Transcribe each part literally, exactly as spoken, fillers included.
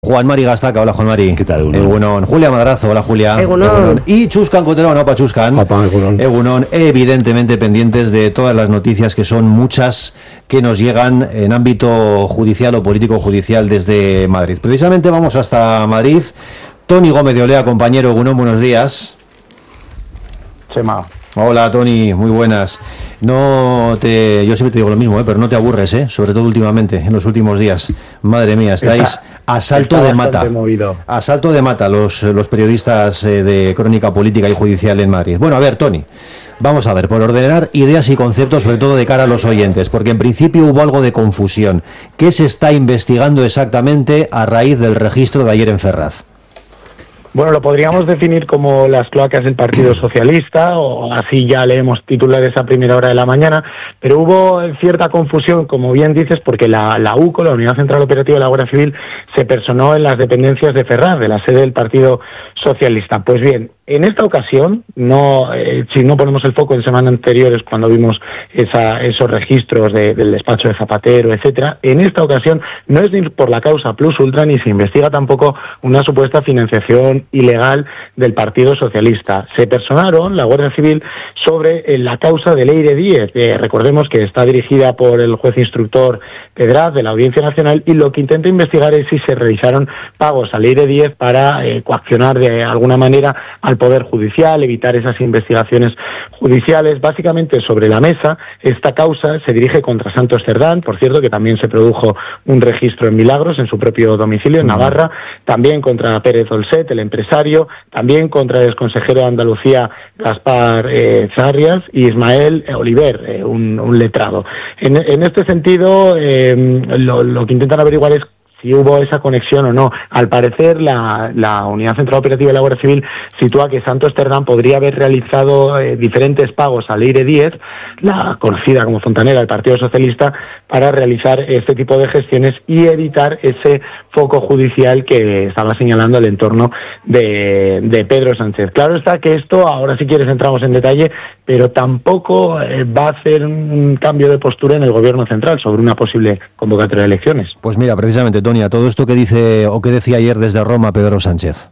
Juan Mari Gastaca, hola Juan Mari. ¿Qué tal, Egunon? Egunon. Julia Madrazo, hola Julia. Egunon. Egunon. Y Chuscan Cotero, no pa Chuscan. Papá, Egunon. Egunon, evidentemente pendientes de todas las noticias que son muchas que nos llegan en ámbito judicial o político-judicial desde Madrid. Precisamente vamos hasta Madrid. Toni Gómez de Olea, compañero. Egunon, buenos días. Chema. Hola Toni, muy buenas. No te, yo siempre te digo lo mismo, ¿eh? Pero no te aburres, ¿eh? Sobre todo últimamente, en los últimos días. Madre mía, estáis Está, a salto está de mata. movido. A salto de mata los, los periodistas eh, de crónica política y judicial en Madrid. Bueno, a ver, Toni, vamos a ver, por ordenar ideas y conceptos, sobre todo de cara a los oyentes, porque en principio hubo algo de confusión. ¿Qué se está investigando exactamente a raíz del registro de ayer en Ferraz? Bueno, lo podríamos definir como las cloacas del Partido Socialista, o así ya leemos titulares a primera hora de la mañana, pero hubo cierta confusión, como bien dices, porque la, la U C O, la Unidad Central Operativa de la Guardia Civil, se personó en las dependencias de Ferraz, de la sede del Partido Socialista. Pues bien, en esta ocasión, no, eh, si no ponemos el foco en semanas anteriores cuando vimos esa, esos registros de, del despacho de Zapatero, etcétera, en esta ocasión no es ni por la causa plus ultra ni se investiga tampoco una supuesta financiación ilegal del Partido Socialista. Se personaron la Guardia Civil sobre eh, la causa de Leire Díez, eh, recordemos que está dirigida por el juez instructor Pedraz de la Audiencia Nacional, y lo que intenta investigar es si se realizaron pagos a Leire Díez para eh, coaccionar de alguna manera al Poder Judicial, evitar esas investigaciones judiciales. Básicamente, sobre la mesa, esta causa se dirige contra Santos Cerdán, por cierto, que también se produjo un registro en Milagros, en su propio domicilio, en Navarra, también contra Pérez Olset, el empresario, también contra el exconsejero de Andalucía, Gaspar eh, Zarrias, y Ismael Oliver, eh, un, un letrado. En, en este sentido, eh, lo, lo que intentan averiguar es si hubo esa conexión o no. Al parecer, la, la Unidad Central Operativa de la Guardia Civil sitúa que Santos Cerdán podría haber realizado eh, diferentes pagos a Leire Díez, la conocida como fontanera del Partido Socialista, para realizar este tipo de gestiones y evitar ese foco judicial que estaba señalando el entorno de, de Pedro Sánchez. Claro está que esto, ahora si quieres entramos en detalle, pero tampoco eh, va a hacer un cambio de postura en el Gobierno Central sobre una posible convocatoria de elecciones. Pues mira, precisamente, Toni, a todo esto que dice o que decía ayer desde Roma Pedro Sánchez.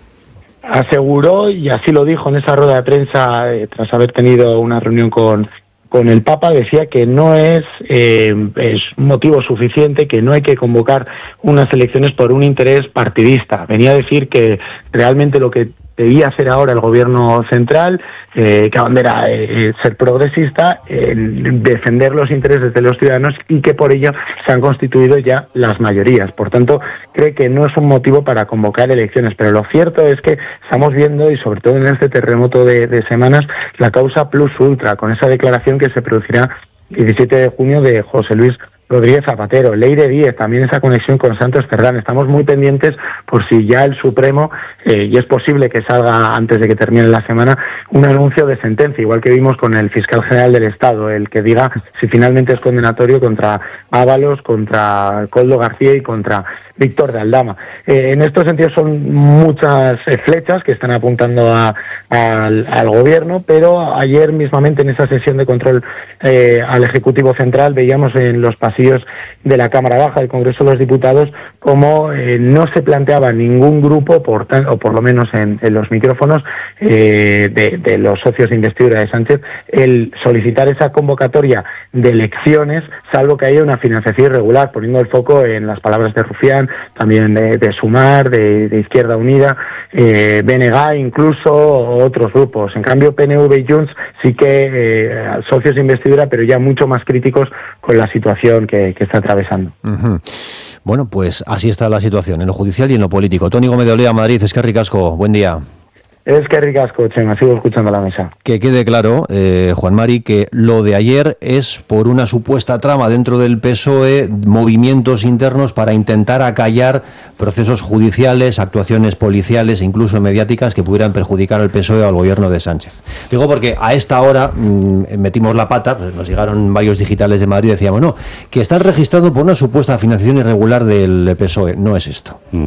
Aseguró, y así lo dijo en esa rueda de prensa, eh, tras haber tenido una reunión con, con el Papa, decía que no es, eh, es motivo suficiente, que no hay que convocar unas elecciones por un interés partidista. Venía a decir que realmente lo que debía hacer ahora el Gobierno Central, eh, que abandera eh, ser progresista, eh, defender los intereses de los ciudadanos, y que por ello se han constituido ya las mayorías. Por tanto, cree que no es un motivo para convocar elecciones, pero lo cierto es que estamos viendo, y sobre todo en este terremoto de, de semanas, la causa plus ultra, con esa declaración que se producirá el diecisiete de junio de José Luis Rodríguez Zapatero, Leire Díez, también esa conexión con Santos Cerdán. Estamos muy pendientes por si ya el Supremo, eh, y es posible que salga antes de que termine la semana, un anuncio de sentencia, igual que vimos con el fiscal general del Estado, el que diga si finalmente es condenatorio contra Ábalos, contra Koldo García y contra Víctor de Aldama. Eh, en estos sentidos son muchas eh, flechas que están apuntando a, a, al, al gobierno, pero ayer mismamente en esa sesión de control eh, al Ejecutivo Central veíamos en los pasillos de la Cámara Baja del Congreso de los Diputados como eh, no se planteaba ningún grupo, por tan, o por lo menos en, en los micrófonos eh, de, de los socios de investidura de Sánchez, el solicitar esa convocatoria de elecciones, salvo que haya una financiación irregular, poniendo el foco en las palabras de Rufián, también de, de Sumar, de, de Izquierda Unida, eh, B N G, incluso otros grupos. En cambio, P N V y Junts sí que eh, socios de investidura, pero ya mucho más críticos con la situación que, que está atravesando. Uh-huh. Bueno, pues así está la situación, en lo judicial y en lo político. Toni Gómez de Olea, Madrid. Eskerrik asko, buen día. Es que ricasco, Chema, sigo escuchando la mesa. Que quede claro, eh, Juan Mari, que lo de ayer es por una supuesta trama dentro del P S O E, movimientos internos para intentar acallar procesos judiciales, actuaciones policiales e incluso mediáticas que pudieran perjudicar al P S O E o al gobierno de Sánchez. Digo porque a esta hora mmm, metimos la pata, pues nos llegaron varios digitales de Madrid y decíamos, no, que están registrando por una supuesta financiación irregular del P S O E. No es esto. Mm.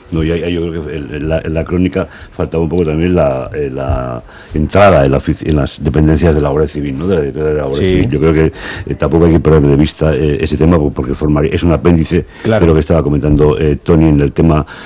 No, y hay, yo creo que en la, en la crónica faltaba un poco también la, eh, la entrada en, la, en las dependencias de la Guardia Civil, ¿no? De la, de la Guardia sí. Civil. Yo creo que eh, tampoco hay que perder de vista eh, ese tema, porque formaría, es un apéndice claro. de lo que estaba comentando eh, Tony en el tema